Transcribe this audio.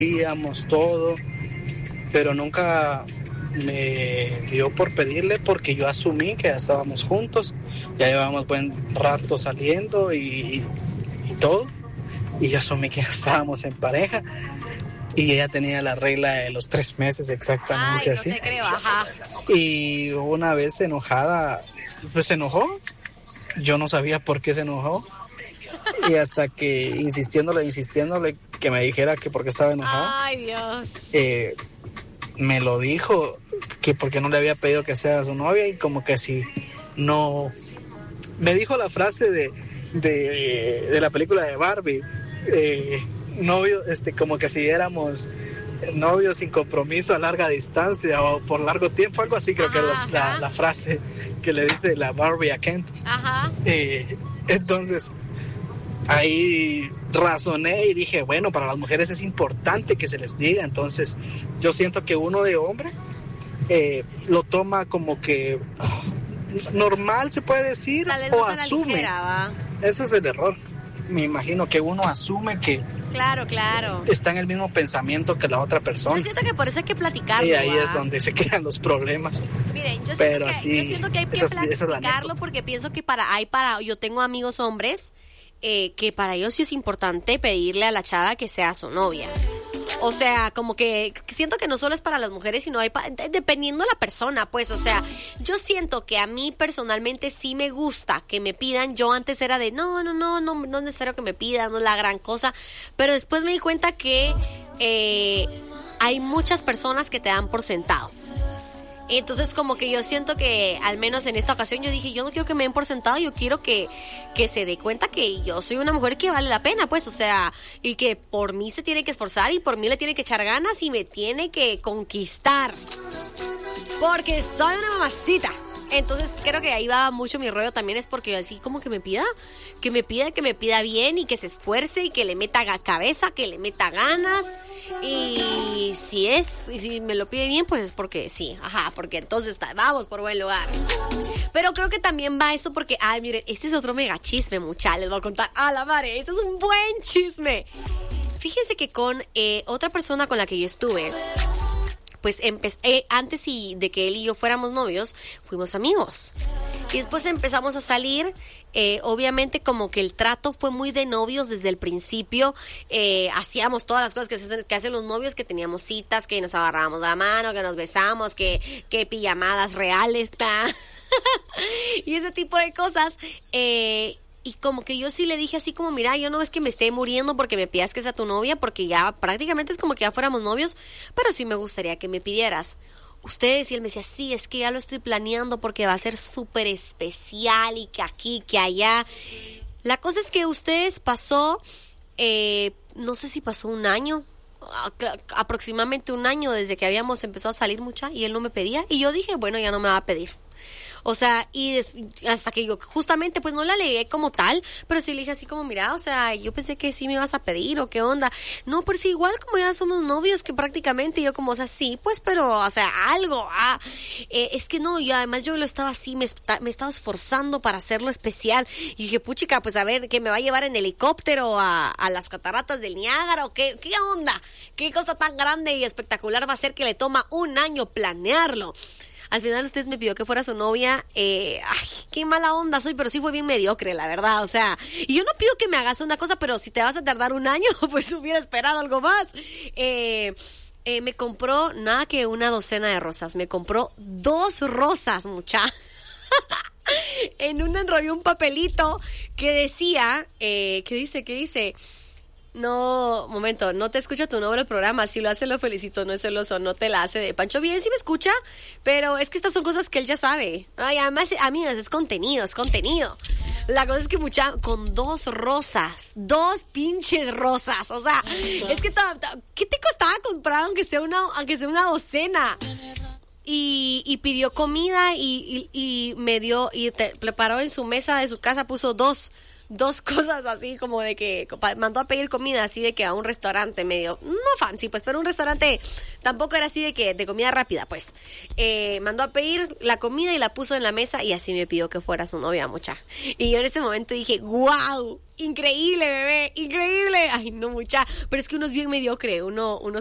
íbamos todo, pero nunca me dio por pedirle porque yo asumí que ya estábamos juntos, ya llevábamos buen rato saliendo y todo, y yo asumí que ya estábamos en pareja y ella tenía la regla de los 3 meses exactamente. Ay, así. no te creo, ajá. Y una vez enojada, pues se enojó, yo no sabía por qué se enojó y hasta que insistiéndole que me dijera que por qué estaba enojada. Ay, Dios. Me lo dijo, que porque no le había pedido que sea su novia y como que si no... Me dijo la frase de la película de Barbie, novio, como que si éramos novios sin compromiso a larga distancia o por largo tiempo, algo así, creo que es la frase que le dice la Barbie a Ken. Ajá. Entonces, ahí razoné y dije, bueno, para las mujeres es importante que se les diga. Entonces yo siento que uno de hombre lo toma como que normal, se puede decir, o asume ligera, ese es el error. Me imagino que uno asume que claro está en el mismo pensamiento que la otra persona. Yo siento que por eso hay que platicarlo. Y ahí es donde se crean los problemas. Miren, yo siento que hay que platicarlo porque pienso que yo tengo amigos hombres que para ellos sí es importante pedirle a la chava que sea su novia. O sea, como que siento que no solo es para las mujeres, sino dependiendo la persona, pues, o sea, yo siento que a mí personalmente sí me gusta que me pidan. Yo antes era de no es necesario que me pidan, no es la gran cosa, pero después me di cuenta que hay muchas personas que te dan por sentado. Entonces como que yo siento que al menos en esta ocasión yo dije, yo no quiero que me den por sentado, yo quiero que se dé cuenta que yo soy una mujer que vale la pena, pues, o sea, y que por mí se tiene que esforzar y por mí le tiene que echar ganas y me tiene que conquistar, porque soy una mamacita. Entonces creo que ahí va mucho mi rollo también, es porque así como que me pida bien y que se esfuerce y que le meta cabeza, que le meta ganas. Y si me lo pide bien, pues es porque sí, porque entonces vamos por buen lugar. Pero creo que también va eso porque, miren, este es otro mega chisme, mucha, les voy a contar a la madre, este es un buen chisme. Fíjense que con otra persona con la que yo estuve, pues antes de que él y yo fuéramos novios, fuimos amigos. Y después empezamos a salir. Obviamente como que el trato fue muy de novios desde el principio. Hacíamos todas las cosas que hacen los novios, que teníamos citas, que nos agarrábamos la mano, que nos besamos, que pijamadas reales, y ese tipo de cosas. Y como que yo sí le dije así como, mira, yo no es que me esté muriendo porque me pidas que sea tu novia, porque ya prácticamente es como que ya fuéramos novios, pero sí me gustaría que me pidieras. Ustedes, y él me decía, sí, es que ya lo estoy planeando porque va a ser súper especial y que aquí, que allá. La cosa es que ustedes pasó, no sé si pasó un año, aproximadamente un año desde que habíamos empezado a salir mucha y él no me pedía y yo dije, bueno, ya no me va a pedir. O sea, hasta que yo justamente pues no la alegué como tal, pero sí le dije así como, mira, o sea, yo pensé que sí me ibas a pedir o qué onda. No, pues igual como ya somos novios que prácticamente yo como, o sea, sí, pues, pero, o sea, algo, es que no, y además yo lo estaba así, me estaba esforzando para hacerlo especial. Y dije, puchica, pues a ver, que me va a llevar en helicóptero a las cataratas del Niágara o qué onda, qué cosa tan grande y espectacular va a ser que le toma un año planearlo. Al final ustedes me pidió que fuera su novia. Qué mala onda soy, pero sí fue bien mediocre, la verdad. O sea, y yo no pido que me hagas una cosa, pero si te vas a tardar un año, pues hubiera esperado algo más. Me compró nada que una docena de rosas. Me compró 2 rosas, mucha. En una enrolló un papelito que decía, ¿qué dice? No, momento, no te escucha tu nombre el programa. Si lo hace, lo felicito, no es celoso, no te la hace de Pancho. Bien, sí me escucha, pero es que estas son cosas que él ya sabe. Además, amigos, es contenido. La cosa es que con 2 rosas, 2 pinches rosas, o sea, es que ¿qué te costaba comprar aunque sea una docena? Y pidió comida y me dio, y preparó en su mesa de su casa, puso dos dos cosas así como de que mandó a pedir comida así de que a un restaurante medio, no fancy pues, pero un restaurante tampoco era así de que de comida rápida pues. Mandó a pedir la comida y la puso en la mesa y así me pidió que fuera su novia, mucha. Y yo en ese momento dije, wow, increíble, bebé, increíble. Ay, no, mucha, pero es que uno es bien mediocre, uno